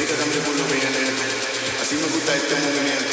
música que me recuerdo viene. Así me gusta este movimiento.